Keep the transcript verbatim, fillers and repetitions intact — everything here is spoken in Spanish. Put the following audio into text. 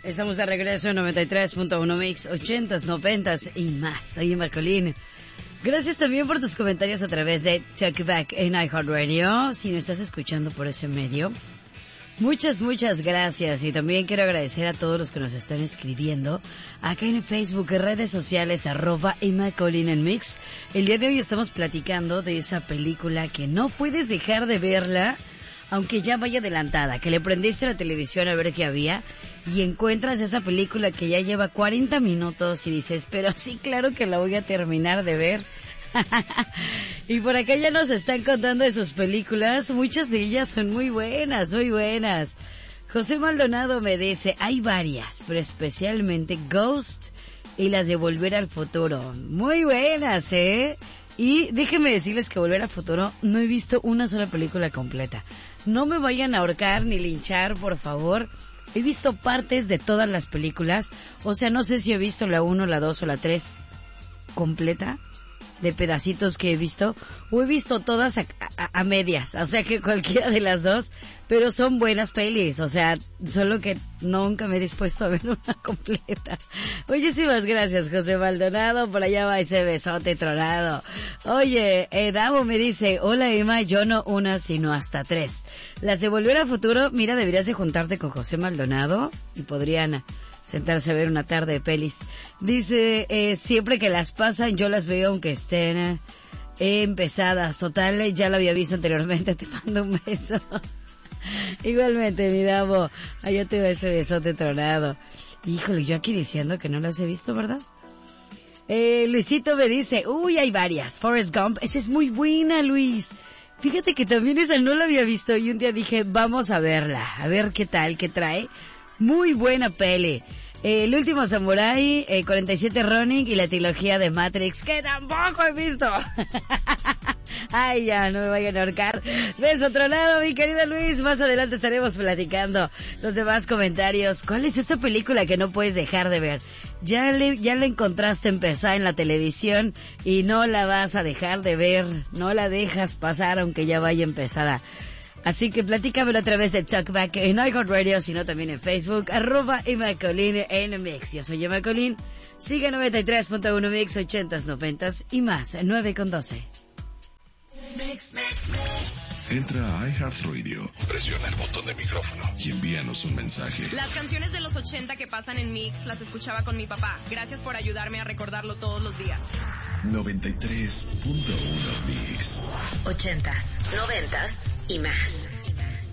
Estamos de regreso en noventa y tres punto uno Mix, ochentas, noventas y más. Soy Emma Colín. Gracias también por tus comentarios a través de Talkback en iHeartRadio. Si nos estás escuchando por ese medio, muchas, muchas gracias. Y también quiero agradecer a todos los que nos están escribiendo acá en Facebook, redes sociales, arroba Emma Colín en Mix. El día de hoy estamos platicando de esa película que no puedes dejar de verla, aunque ya vaya adelantada, que le prendiste la televisión a ver qué había y encuentras esa película que ya lleva cuarenta minutos y dices, pero sí, claro que la voy a terminar de ver. Y por acá ya nos están contando de sus películas, muchas de ellas son muy buenas, muy buenas. José Maldonado me dice, hay varias, pero especialmente Ghost y las de Volver al Futuro. Muy buenas, ¿eh? Y déjenme decirles que Volver al Futuro no he visto una sola película completa. No me vayan a ahorcar ni linchar, por favor. He visto partes de todas las películas. O sea, no sé si he visto la uno, la dos o la tres completa, de pedacitos que he visto, o he visto todas a, a, a medias, o sea que cualquiera de las dos, pero son buenas pelis, o sea, solo que nunca me he dispuesto a ver una completa. Muchísimas gracias, José Maldonado, por allá va ese besote tronado. Oye, eh, Davo me dice, hola Emma, yo no una, sino hasta tres. Las de Volver al Futuro, mira, deberías de juntarte con José Maldonado, y podrían sentarse a ver una tarde de pelis. Dice, eh, siempre que las pasan yo las veo aunque estén eh, empezadas. Total, eh, ya lo había visto anteriormente, te mando un beso. Igualmente, mi Davo, ay, yo te beso, besote tronado. Híjole, yo aquí diciendo que no las he visto, ¿verdad? Eh, Luisito me dice, uy, hay varias. Forrest Gump, esa es muy buena, Luis. Fíjate que también esa no la había visto y un día dije, vamos a verla, a ver qué tal, qué trae. Muy buena peli. Eh, El Último Samurai, eh, cuarenta y siete Ronin y la trilogía de Matrix, que tampoco he visto. Ay, ya, no me vayan a ahorcar. Beso otro lado, mi querido Luis. Más adelante estaremos platicando los demás comentarios. ¿Cuál es esa película que no puedes dejar de ver? Ya le, ya la encontraste empezada en la televisión y no la vas a dejar de ver. No la dejas pasar aunque ya vaya empezada. Así que platícamelo a través de Talkback en iHeartRadio, sino también en Facebook, arroba Emma Colín en Mix. Yo soy Emma Colín. Sigue noventa y tres punto uno Mix, ochentas, noventas y más, nueve con doce. Mix, mix, mix. Entra a iHeartRadio, presiona el botón de micrófono y envíanos un mensaje. Las canciones de los ochenta que pasan en Mix las escuchaba con mi papá. Gracias por ayudarme a recordarlo todos los días. noventa y tres punto uno Mix. Ochentas, noventas y más.